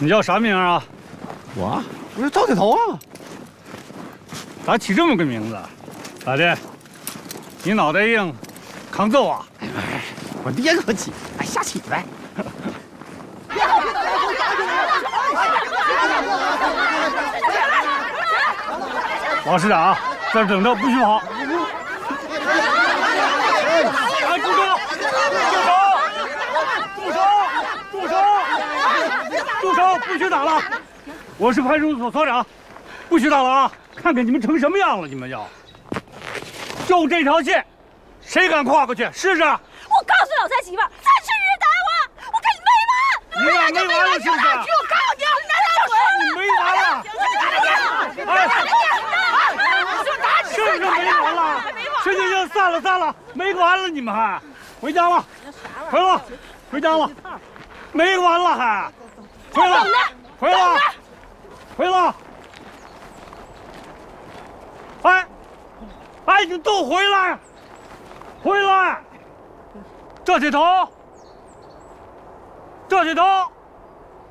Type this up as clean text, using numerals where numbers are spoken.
你叫啥名啊？ 我是赵铁头啊。 咋起这么个名字？咋的？你脑袋硬，抗揍啊？ 我爹可起，哎，瞎起呗。 老实点啊，在这等着，不许跑。哎，住手！住手！不许打了！我是派出所所长，不许打了啊！看看你们成什么样了！你们要就这条线，谁敢跨过去试试？ 我告诉老三媳妇儿，再吃鱼打我，我跟你没完！ 你俩没完了是不是？ 我告诉你，你拿来滚！ 你没完了！是不是没完了？行，散了，没完了，你们还回家了？回家了，没完了还？回来！哎，你都回来！这铁头，